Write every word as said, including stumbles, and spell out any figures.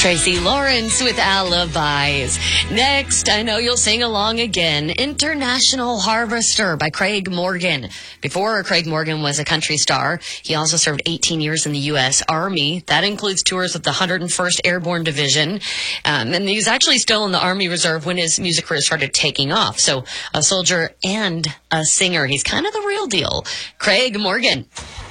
Tracy Lawrence with Alibis. Next, I know you'll sing along again. International Harvester by Craig Morgan. Before Craig Morgan was a country star, he also served eighteen years in the U S Army. That includes tours with the one hundred first Airborne Division. Um, and he was actually still in the Army Reserve when his music career started taking off. So a soldier and a singer. He's kind of the real deal. Craig Morgan.